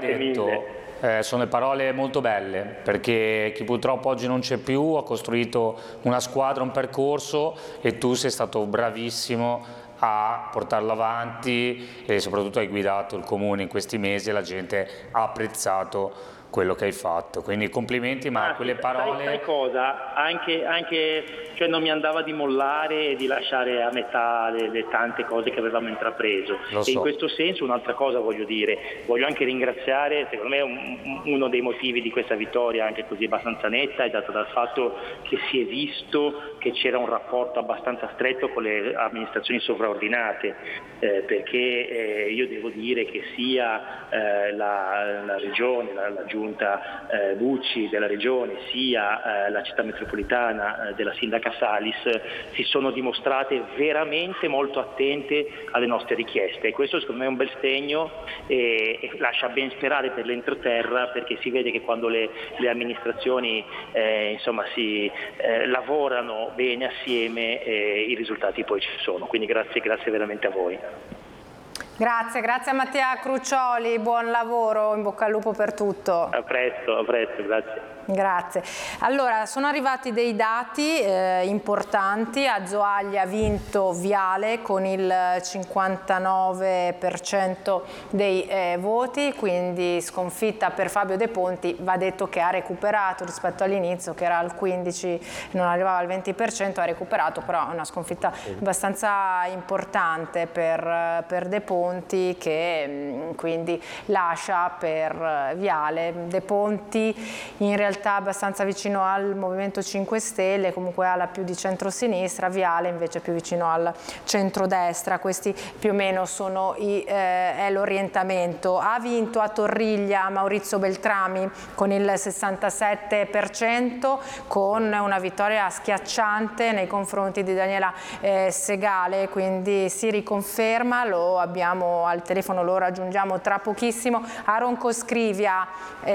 detto sono parole molto belle, perché chi purtroppo oggi non c'è più ha costruito una squadra, un percorso, e tu sei stato bravissimo a portarlo avanti e soprattutto hai guidato il comune in questi mesi e la gente ha apprezzato quello che hai fatto, quindi complimenti, ma quelle parole... Sai cosa? Cioè non mi andava di mollare e di lasciare a metà le tante cose che avevamo intrapreso. Lo so. E in questo senso un'altra cosa voglio dire, voglio anche ringraziare, secondo me uno dei motivi di questa vittoria anche così abbastanza netta è dato dal fatto che si è visto che c'era un rapporto abbastanza stretto con le amministrazioni sovraordinate, perché io devo dire che sia la regione, la giunta Bucci della regione, sia la città metropolitana della sindaca Salis si sono dimostrate veramente molto attente alle nostre richieste, e questo secondo me è un bel segno e lascia ben sperare per l'entroterra, perché si vede che quando le amministrazioni lavorano bene assieme i risultati poi ci sono, quindi grazie veramente a voi. Grazie a Mattia Crucioli, buon lavoro, in bocca al lupo per tutto. A presto, grazie. Grazie. Allora, sono arrivati dei dati importanti. A Zoaglia ha vinto Viale con il 59% dei voti, quindi sconfitta per Fabio De Ponti. Va detto che ha recuperato rispetto all'inizio, che era al 15%, non arrivava al 20%, ha recuperato, però è una sconfitta abbastanza importante per De Ponti, che quindi lascia per Viale. De Ponti in realtà abbastanza vicino al Movimento 5 Stelle, comunque alla più di centrosinistra, Viale invece più vicino al centrodestra. Questi più o meno sono è l'orientamento. Ha vinto a Torriglia Maurizio Beltrami con il 67%, con una vittoria schiacciante nei confronti di Daniela Segale, quindi si riconferma. Lo abbiamo al telefono, lo raggiungiamo tra pochissimo. A Roncoscrivia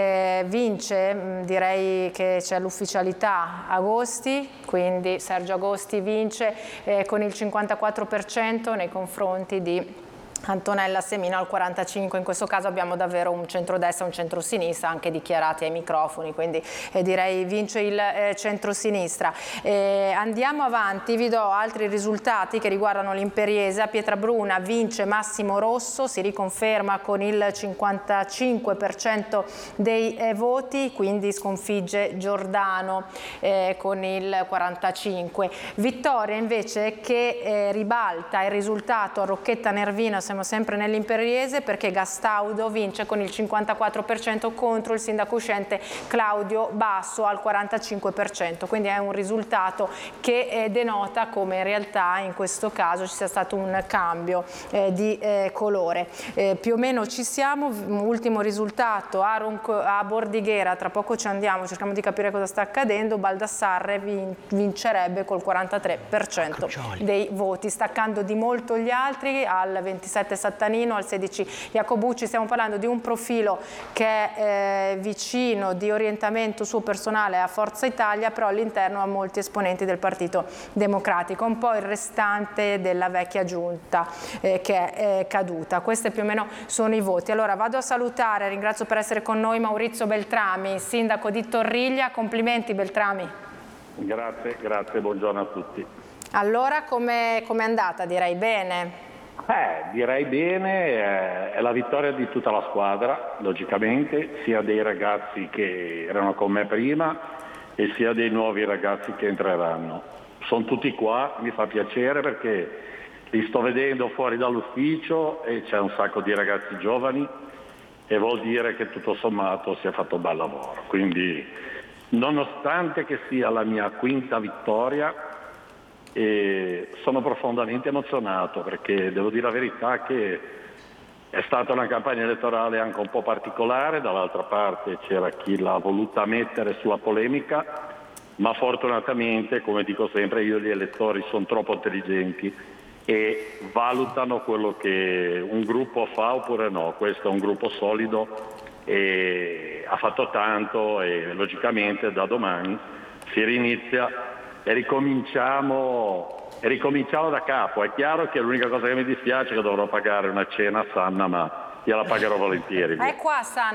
vince, direi che c'è l'ufficialità, Agosti, quindi Sergio Agosti vince con il 54% nei confronti di Antonella Semino al 45%. In questo caso abbiamo davvero un centrodestra e un centrosinistra anche dichiarati ai microfoni, quindi direi vince il centrosinistra. Andiamo avanti, vi do altri risultati che riguardano l'Imperiese. Pietrabruna vince Massimo Rosso, si riconferma con il 55% dei voti, quindi sconfigge Giordano con il 45%. Vittoria invece che ribalta il risultato a Rocchetta Nervino, siamo sempre nell'Imperiese, perché Gastaudo vince con il 54% contro il sindaco uscente Claudio Basso al 45%, quindi è un risultato che denota come in realtà in questo caso ci sia stato un cambio di colore. Più o meno ci siamo. Ultimo risultato a Bordighera, tra poco ci andiamo, cerchiamo di capire cosa sta accadendo. Baldassarre vincerebbe col 43% dei voti, staccando di molto gli altri, al 27% Sattanino, al 16% Iacobucci. Stiamo parlando di un profilo che è vicino di orientamento suo personale a Forza Italia, però all'interno ha molti esponenti del Partito Democratico, un po' il restante della vecchia giunta che è caduta. Questi più o meno sono i voti. Allora vado a salutare, ringrazio per essere con noi Maurizio Beltrami, sindaco di Torriglia. Complimenti Beltrami. Grazie, buongiorno a tutti. Allora com'è andata? Direi bene. Direi bene, è la vittoria di tutta la squadra, logicamente, sia dei ragazzi che erano con me prima e sia dei nuovi ragazzi che entreranno. Sono tutti qua, mi fa piacere perché li sto vedendo fuori dall'ufficio e c'è un sacco di ragazzi giovani e vuol dire che tutto sommato si è fatto un bel lavoro. Quindi, nonostante che sia la mia quinta vittoria, e sono profondamente emozionato, perché devo dire la verità che è stata una campagna elettorale anche un po' particolare. Dall'altra parte c'era chi l'ha voluta mettere sulla polemica, ma fortunatamente, come dico sempre, io gli elettori sono troppo intelligenti e valutano quello che un gruppo fa oppure no. Questo è un gruppo solido e ha fatto tanto, e logicamente da domani si rinizia e ricominciamo da capo. È chiaro che l'unica cosa che mi dispiace è che dovrò pagare una cena a Sanna, ma gliela pagherò volentieri. È qua Sanna.